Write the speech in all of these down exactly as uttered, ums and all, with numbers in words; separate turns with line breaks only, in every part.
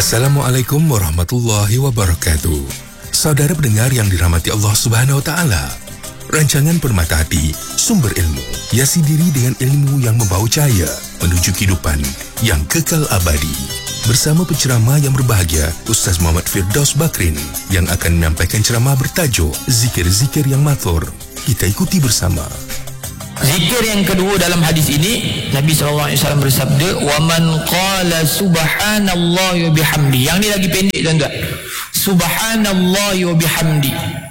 Assalamualaikum warahmatullahi wabarakatuh. Saudara pendengar yang dirahmati Allah Subhanahu wa taala. Rancangan Permata Hati, sumber ilmu, hiasi diri dengan ilmu yang membawa cahaya menuju kehidupan yang kekal abadi. Bersama penceramah yang berbahagia, Ustaz Muhammad Firdaus Bakrin yang akan menyampaikan ceramah bertajuk Zikir-Zikir yang Mathur. Kita ikuti bersama.
Zikir yang kedua dalam hadis ini, Nabi sallallahu alaihi wasallam bersabda, "Wa man qala subhanallahi wa bihamdi." Yang ni lagi pendek tuan-tuan. Subhanallahi wa bihamdi.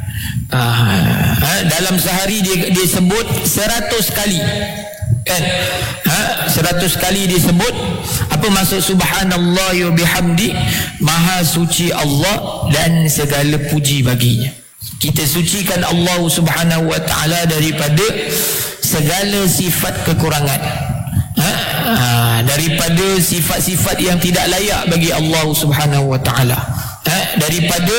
Ah, ha, dalam sehari dia dia sebut seratus kali. Kan? Ha, seratus kali dia sebut. Apa maksud subhanallahi wa bihamdi? Maha suci Allah dan segala puji baginya. Kita sucikan Allah Subhanahu wa taala daripada segala sifat kekurangan, ha? Ha, daripada sifat-sifat yang tidak layak bagi Allah Subhanahu wa taala, ha? Daripada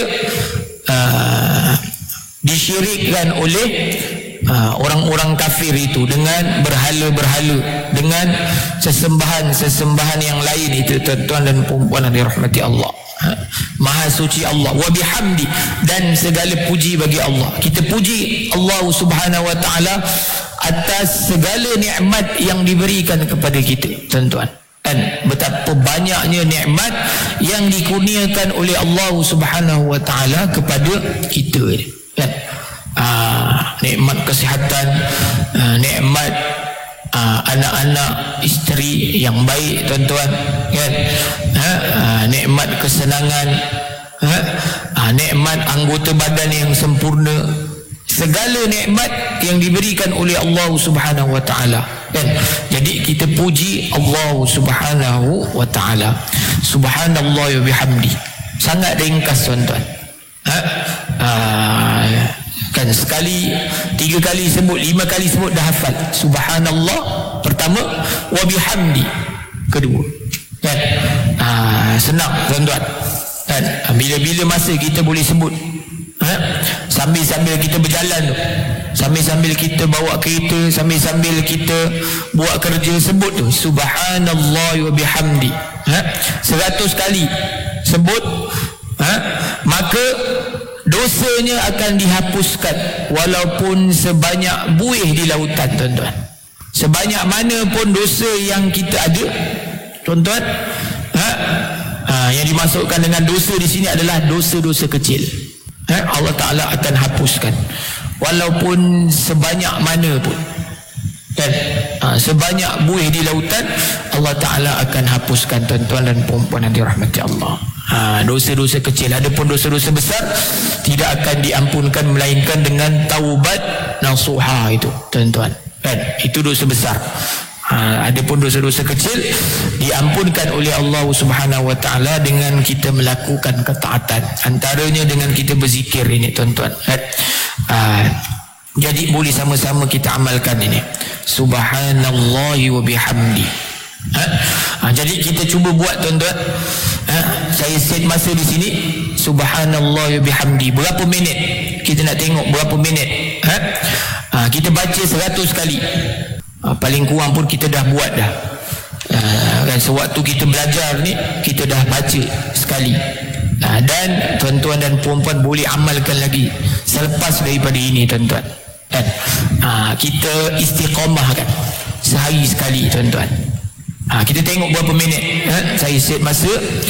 uh, disyirikkan oleh uh, orang-orang kafir itu dengan berhala-berhala, dengan sesembahan-sesembahan yang lain itu, tuan-tuan dan puan-puan yang dirahmati Allah. Ha? Maha suci Allah wa bihamdi, dan segala puji bagi Allah. Kita puji Allah Subhanahu wa taala atas segala nikmat yang diberikan kepada kita, tuan-tuan. Dan betapa banyaknya nikmat yang dikurniakan oleh Allah Subhanahu wa taala kepada kita, kan? Ah, nikmat kesihatan, ah, nikmat ah, anak-anak, isteri yang baik, tuan-tuan, kan? Ha? Ah, nikmat kesenangan, ha? Ah, nikmat anggota badan yang sempurna. Segala nikmat yang diberikan oleh Allah Subhanahu wa taala, kan? Jadi kita puji Allah Subhanahu wa taala. Subhanallah wa bihamdi. Sangat ringkas, tuan-tuan. Ha? Ah, kan sekali, tiga kali sebut, lima kali sebut dah hafal. Subhanallah pertama, wa bihamdi kedua. Kan? Ah, senang, tuan-tuan. Kan? Bila-bila masa kita boleh sebut. Ha? Sambil-sambil kita berjalan tu, sambil-sambil kita bawa kereta, sambil-sambil kita buat kerja, sebut tu subhanallah wa bihamdi. Ha? Seratus kali sebut, ha? Maka dosanya akan dihapuskan walaupun sebanyak buih di lautan, tuan-tuan. Sebanyak mana pun dosa yang kita ada, tuan-tuan, ha? Ha, yang dimasukkan dengan dosa di sini adalah dosa-dosa kecil. Ha? Allah Ta'ala akan hapuskan walaupun sebanyak mana pun, kan? Ha, sebanyak buih di lautan Allah Ta'ala akan hapuskan, tuan-tuan dan puan-puan yang dirahmati Allah. Ha, dosa-dosa kecil. Adapun dosa-dosa besar tidak akan diampunkan melainkan dengan taubat nasuha itu, tuan-tuan, kan? Itu dosa besar. Ha, adapun dosa-dosa kecil diampunkan oleh Allah Subhanahu wa taala dengan kita melakukan ketaatan, antaranya dengan kita berzikir ini, tuan-tuan. Ha, jadi boleh sama-sama kita amalkan ini, subhanallahi wa bihamdi. Ha? Ha, jadi kita cuba buat, tuan-tuan. Ha? Saya set masa di sini, subhanallahi wa bihamdi. Berapa minit? Kita nak tengok berapa minit. Ha? Ha, kita baca seratus kali. Ha, paling kurang pun kita dah buat dah. Ha, kan, sewaktu kita belajar ni kita dah baca sekali. Ha, dan tuan-tuan dan puan-puan boleh amalkan lagi selepas daripada ini, tuan-tuan. Kan? Ha, kita istiqamah, kan? Sehari sekali, tuan-tuan. Ha, kita tengok berapa minit. Ha? Saya set masa.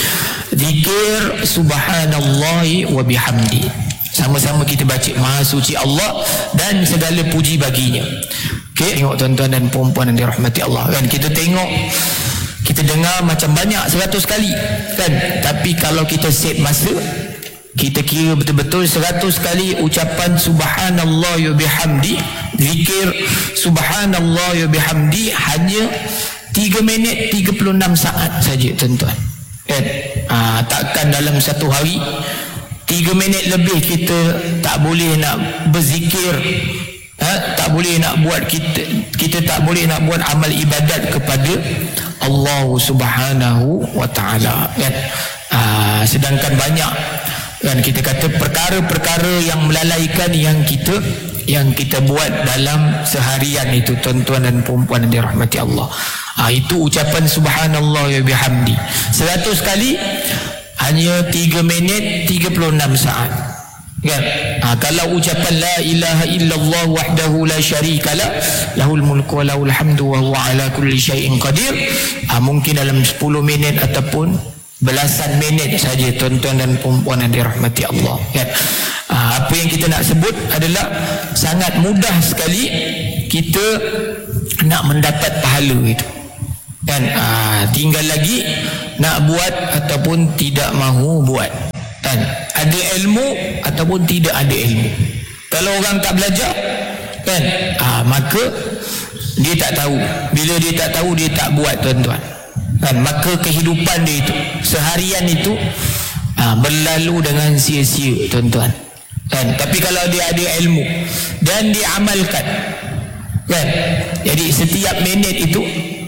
Zikir subhanallahi wa bihamdi. Sama-sama kita baca, maha suci Allah dan segala puji baginya. Okey, tengok tuan-tuan dan puan-puan yang dirahmati Allah, kan? Kita tengok, kita dengar macam banyak seratus kali, kan? Tapi kalau kita set masa, kita kira betul-betul seratus kali ucapan subhanallah wa bihamdi, zikir subhanallah wa bihamdi hanya tiga minit tiga puluh enam saat saja, tuan-tuan. Kan? Ha, takkan dalam satu hari tiga minit lebih kita tak boleh nak berzikir, ha? Tak boleh nak buat, kita kita tak boleh nak buat amal ibadat kepada Allah Subhanahu wa taala, kan? Ha, sedangkan banyak, kan, kita kata perkara-perkara yang melalaikan yang kita yang kita buat dalam seharian itu, tuan-tuan dan puan-puan yang dirahmati Allah. Ha, itu ucapan subhanallah wa bihamdi seratus kali. Ha, hanya tiga minit tiga puluh enam saat. Kan? Ha, kalau ucapan la ilaha illallah wahdahu la syarikalah lahul mulku wa lahul hamdu wa huwa ala kulli syai'in qadir, ha, mungkin dalam sepuluh minit ataupun belasan minit saja tuan-tuan dan puan-puan yang dirahmati Allah. Kan? Ha, apa yang kita nak sebut adalah sangat mudah sekali kita nak mendapat pahala itu. Dan ha, tinggal lagi nak buat ataupun tidak mahu buat. Kan? Ada ilmu ataupun tidak ada ilmu. Kalau orang tak belajar, kan, ha, maka dia tak tahu. Bila dia tak tahu, dia tak buat, tuan-tuan. Kan? Maka kehidupan dia itu, seharian itu, ha, berlalu dengan sia-sia, tuan-tuan. Kan? Tapi kalau dia ada ilmu dan dia amalkan, kan, jadi setiap minit itu,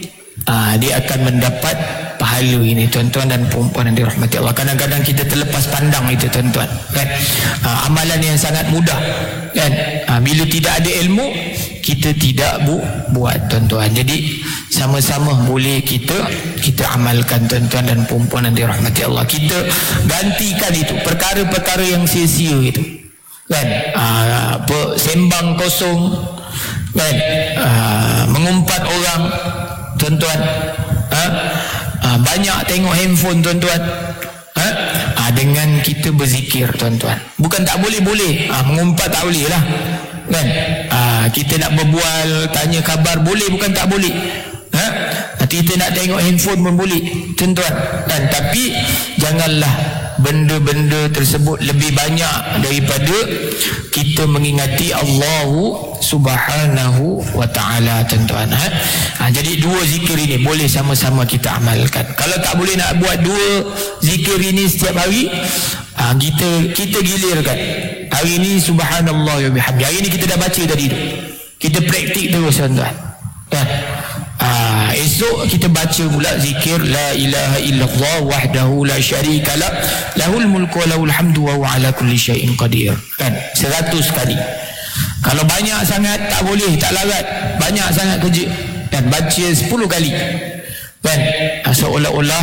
ha, dia akan mendapat pahala ini, tuan-tuan dan puan-puan yang dirahmati Allah. Kadang-kadang kita terlepas pandang itu, tuan-tuan. Kan? Ha, amalan yang sangat mudah. Kan? Ha, bila tidak ada ilmu, kita tidak bu buat, tuan-tuan. Jadi sama-sama boleh kita kita amalkan, tuan-tuan dan puan-puan yang dirahmati Allah. Kita gantikan itu perkara-perkara yang sia-sia itu. Kan? Ha, apa, sembang kosong, kan? Ha, mengumpat orang, tuan-tuan. Ha? Ha, banyak tengok handphone, tuan-tuan. Ha? Ha, dengan kita berzikir, tuan-tuan. Bukan tak boleh-boleh, ha, mengumpat tak boleh lah. Kan? Ha, kita nak berbual, tanya khabar boleh, bukan tak boleh. Ha? Kita nak tengok handphone pun boleh, tuan-tuan. Dan tapi janganlah benda-benda tersebut lebih banyak daripada kita mengingati Allah Subhanahu wa ta'ala, tuan-tuan. Ha? Ha, jadi dua zikir ini boleh sama-sama kita amalkan. Kalau tak boleh nak buat dua zikir ini setiap hari, ha, kita kita gilirkan. Hari ini subhanallah wa bihamdi. Hari ini kita dah baca tadi tu. Kita praktik terus, tuan-tuan. Ha? Ha, esok kita baca pula zikir la ilaha illallah wahdahu la syarikalah lahul mulku wa lahul hamdu wa huwa ala kulli syai'in qadir. Kan? Seratus kali. Kalau banyak sangat tak boleh, tak larat, banyak sangat kerja, dan baca sepuluh kali. Kan? Seolah-olah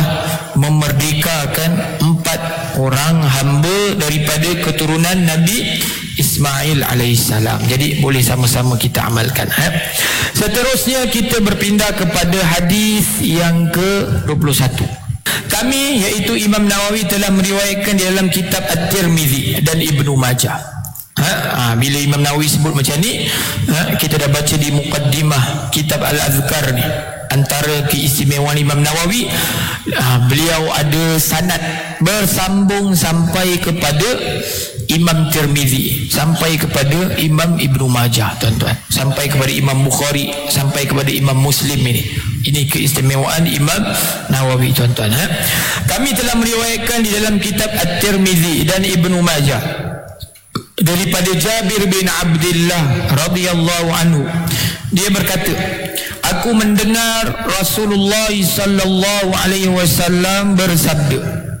memerdekakan empat orang hamba daripada keturunan Nabi Ismail alaihissalam. Jadi boleh sama-sama kita amalkan. Ha? Seterusnya kita berpindah kepada hadis yang ke dua puluh satu. Kami, iaitu Imam Nawawi, telah meriwayatkan di dalam kitab At-Tirmizi dan Ibnu Majah. Ha? Ha, bila Imam Nawawi sebut macam ni, ha, kita dah baca di muqaddimah kitab Al-Azkar ni. Antara keistimewaan Imam Nawawi, ha, beliau ada sanad bersambung sampai kepada Imam Tirmizi, sampai kepada Imam Ibnu Majah, tuan-tuan, sampai kepada Imam Bukhari, sampai kepada Imam Muslim. Ini ini keistimewaan Imam Nawawi, tuan-tuan. Ha? Kami telah meriwayatkan di dalam kitab At-Tirmizi dan Ibnu Majah daripada Jabir bin Abdullah radhiyallahu anhu. Dia berkata, aku mendengar Rasulullah sallallahu alaihi wasallam bersabda,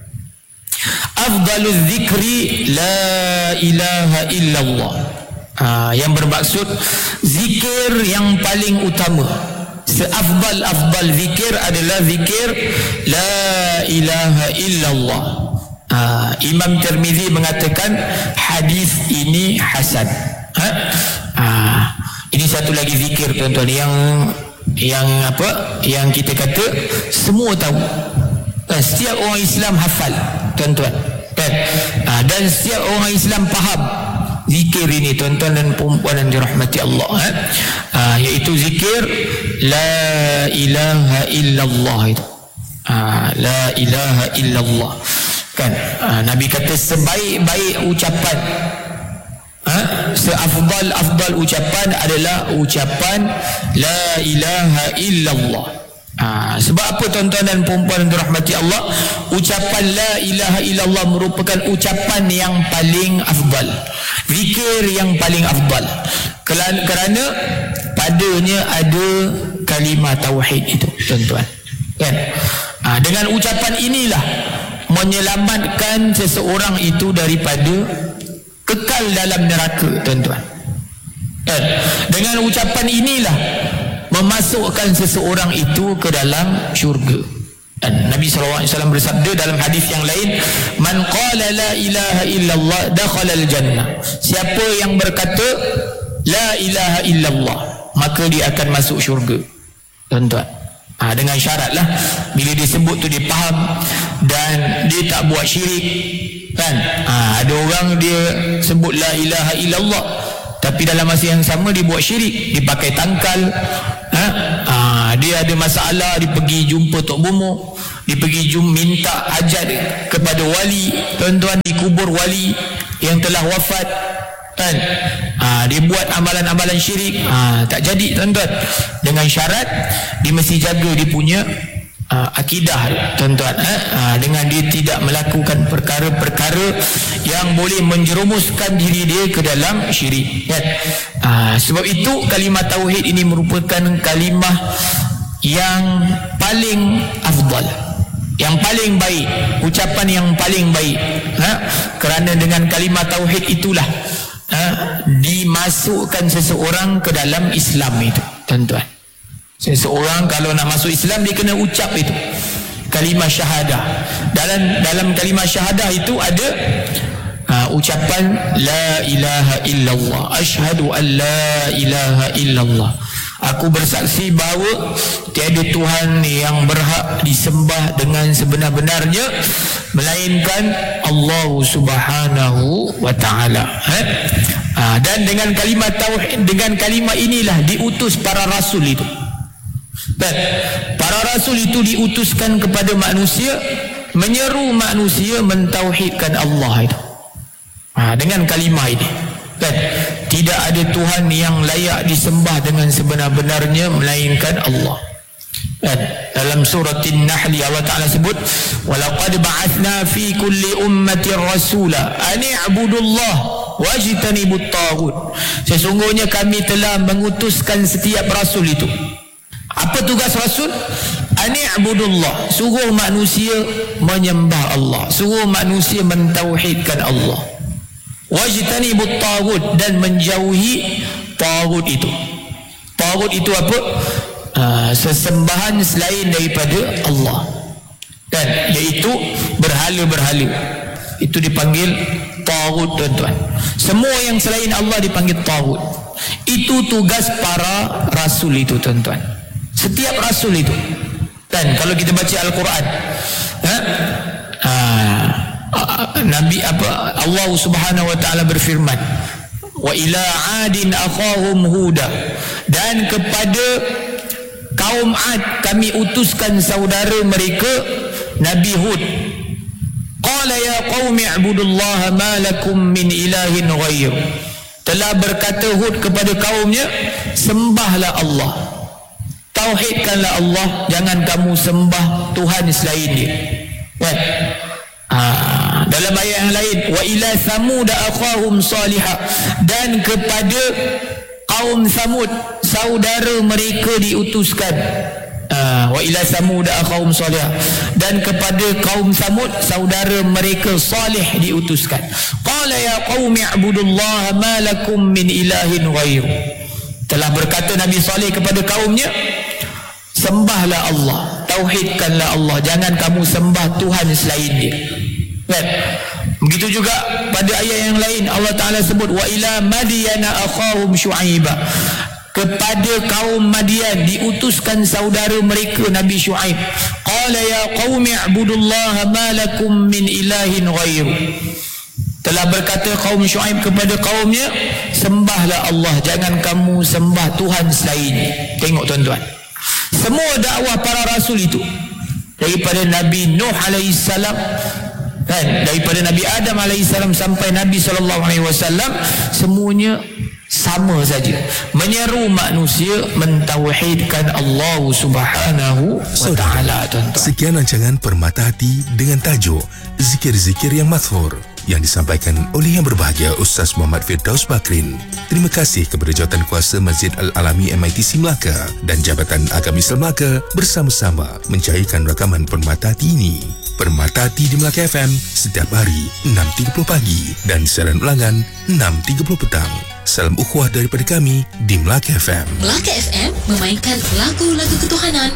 afdaluz zikri la ilaha illallah. Ha, yang bermaksud zikir yang paling utama, seafdal-afdal zikir adalah zikir la ilaha illallah. Ha, Imam Tirmizi mengatakan hadis ini hasan. Ha? Ha, ini satu lagi zikir, tuan-tuan, yang yang apa? Yang kita kata semua tahu. Ha, setiap orang Islam hafal, tuan-tuan. Dan, ha, dan setiap orang Islam faham zikir ini, tuan-tuan dan puan-puan yang dirahmati Allah. Ha? Ha, iaitu zikir la ilaha illallah itu. Ha, la ilaha illallah. Kan? Ha, Nabi kata sebaik-baik ucapan, ha? seafdal-afdal ucapan adalah ucapan la ilaha illallah. Ha, sebab apa, tuan-tuan dan puan-puan yang dirahmati Allah? Ucapan la ilaha illallah merupakan ucapan yang paling afdal, zikir yang paling afdal, kerana, kerana padanya ada kalimah tauhid itu, tuan-tuan. Kan? Ha, dengan ucapan inilah menyelamatkan seseorang itu daripada kekal dalam neraka, tuan-tuan. Dan dengan ucapan inilah memasukkan seseorang itu ke dalam syurga. Dan Nabi sallallahu alaihi wasallam bersabda dalam hadis yang lain, man qala la ilaha illallah dakhala al-jannah. Siapa yang berkata la ilaha illallah, maka dia akan masuk syurga. Tuan-tuan, ha, dengan syarat lah bila dia sebut tu dia faham dan dia tak buat syirik, kan? Ha, ada orang dia sebut la ilaha illallah tapi dalam masa yang sama dia buat syirik, dia pakai tangkal, ha? Ha, dia ada masalah, dia pergi jumpa Tok Bumo, dia pergi jumpa minta hajat kepada wali, tuan-tuan, di kubur wali yang telah wafat, kan? Ha, dia buat amalan-amalan syirik, ha, tak jadi, tuan-tuan. Dengan syarat dia mesti jaga dia punya uh, akidah, tuan-tuan, ha? Ha, dengan dia tidak melakukan perkara-perkara yang boleh menjerumuskan diri dia ke dalam syirik, kan? Ha, sebab itu kalimah tauhid ini merupakan kalimah yang paling afdal, yang paling baik, ucapan yang paling baik, ha? Kerana dengan kalimah tauhid itulah ha, dimasukkan seseorang ke dalam Islam itu, tuan-tuan. Seseorang kalau nak masuk Islam dia kena ucap itu kalimah syahadah. Dalam dalam kalimah syahadah itu ada uh, ucapan la ilaha illallah, asyhadu an la ilaha illallah, aku bersaksi bahawa tiada Tuhan yang berhak disembah dengan sebenar-benarnya melainkan Allah Subhanahu wa taala. Ha? Ha, dan dengan kalimah tauhid, dengan kalimah inilah diutus para rasul itu. Dan para rasul itu diutuskan kepada manusia, menyeru manusia mentauhidkan Allah itu. Ha, dengan kalimah ini. Dan tidak ada Tuhan yang layak disembah dengan sebenar-benarnya melainkan Allah. Dan dalam surah An-Nahl Allah Ta'ala sebut, walaqad ba'athna fi kulli ummatin rasula an i'budullah wajtanibut taghut. Sesungguhnya kami telah mengutuskan setiap rasul itu. Apa tugas rasul? An i'budullah, suruh manusia menyembah Allah, suruh manusia mentauhidkan Allah. Wajtanibut taghut, dan menjauhi taghut itu. Taghut itu apa? Uh, sesembahan selain daripada Allah, dan iaitu berhala-berhala. Itu dipanggil taghut, tuan-tuan. Semua yang selain Allah dipanggil taghut. Itu tugas para rasul itu, tuan-tuan. Setiap rasul itu. Dan kalau kita baca Al-Quran, ha? Uh, Nabi apa Allah Subhanahu wa taala berfirman, wa ila adin akhahum huda, dan kepada kaum Ad kami utuskan saudara mereka Nabi Hud. Qala ya qaumi ibudullaha ma lakum min ilahin ghair. Telah berkata Hud kepada kaumnya, sembahlah Allah, tauhidkanlah Allah, jangan kamu sembah Tuhan selain dia. Kan? Ha, dalam ayat yang lain, wa ila samud akhahum salihah, dan kepada kaum Samud saudara mereka diutuskan. Uh, wa ila samud akhahum salihah, dan kepada kaum Samud saudara mereka Salih diutuskan. Qala ya qaumi ibudullaha ma lakum min ilahin ghair. Telah berkata Nabi Salih kepada kaumnya, sembahlah Allah, tauhidkanlah Allah, jangan kamu sembah Tuhan selain dia. Kan? Begitu juga pada ayat yang lain Allah Ta'ala sebut, wa ila madyana akhahum syu'aiba. Kepada kaum Madian diutuskan saudara mereka Nabi Syuaib. Qala ya qaumi ibudullaha ma lakum min ilahin ghair. Telah berkata kaum Syuaib kepada kaumnya, sembahlah Allah, jangan kamu sembah Tuhan selainnya. Tengok tuan-tuan, semua dakwah para rasul itu, daripada Nabi Nuh alaihissalam, kan, daripada Nabi Adam alaihissalam sampai Nabi sallallahu alaihi wasallam, semuanya sama saja, menyeru manusia mentauhidkan Allah Subhanahu wa taala.
Sekian rancangan Permata Hati dengan tajuk Zikir-Zikir yang Mathhur yang disampaikan oleh Yang Berbahagia Ustaz Muhammad Firdaus Bakrin. Terima kasih kepada Jawatankuasa Masjid Al-Alami M I T C Melaka dan Jabatan Agama Islam Melaka bersama-sama mencairkan rakaman Permata Hati ini. Permata Hati di Melaka F M setiap hari enam tiga puluh pagi dan siaran ulangan enam tiga puluh petang. Salam ukhuwah daripada kami di Melaka F M.
Melaka F M memainkan lagu-lagu ketuhanan